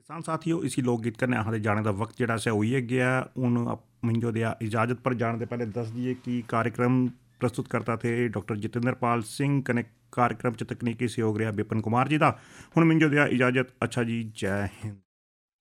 ਕਿਸਾਨ ਸਾਥੀਓ ਇसी ਲੋਕ ਗੀਤ ਕਰਨੇ ਆਹਾਂ ਦੇ ਜਾਣੇ ਦਾ ਵਕਤ ਜਿਹੜਾ ਸੇ ਹੋਈ गया ਹੁਣ मंजो दिया इजाज़त पर जाने से पहले दस दिए कि कार्यक्रम प्रस्तुत करता थे डॉक्टर जितेंद्र पाल सिंह कने कार्यक्रम च तकनीकी सहयोग रहा विपिन कुमार जी का। हुण मंजो दिया इजाज़त। अच्छा जी, जय हिंद।